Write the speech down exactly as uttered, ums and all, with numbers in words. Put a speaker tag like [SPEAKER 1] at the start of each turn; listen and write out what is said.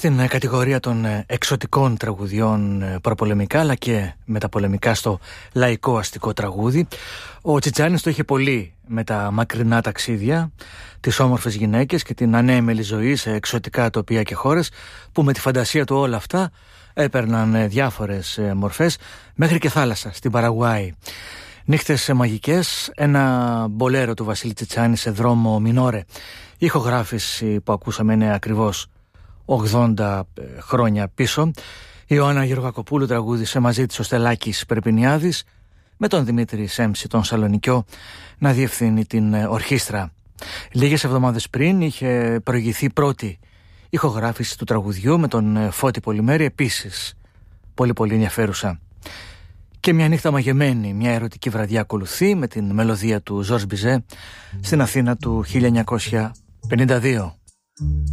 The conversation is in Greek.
[SPEAKER 1] στην κατηγορία των εξωτικών τραγουδιών προπολεμικά αλλά και μεταπολεμικά στο λαϊκό αστικό τραγούδι. Ο Τσιτσάνης το είχε πολύ με τα μακρινά ταξίδια, τις όμορφες γυναίκες και την ανέμελη ζωή σε εξωτικά τοπία και χώρες που με τη φαντασία του όλα αυτά έπαιρναν διάφορες μορφές μέχρι και θάλασσα στην Παραγουάη. Νύχτες μαγικές, ένα μπολέρο του Βασίλη Τσιτσάνη σε δρόμο μινόρε. Η ηχογράφηση που ακούσαμε είναι ακριβώς ογδόντα χρόνια πίσω. Η Ιωάννα Γεωργακοπούλου τραγούδισε μαζί της ο Στελάκης Περπινιάδης, με τον Δημήτρη Σέμψη τον Σαλονικιό να διευθύνει την ορχήστρα. Λίγες εβδομάδες πριν είχε προηγηθεί πρώτη ηχογράφηση του τραγουδιού με τον Φώτη Πολυμέρη, επίσης πολύ πολύ ενδιαφέρουσα. Και μια νύχτα μαγεμένη, μια ερωτική βραδιά ακολουθεί με την μελωδία του Ζορς Μπιζέ στην Αθήνα του χίλια εννιακόσια πενήντα δύο.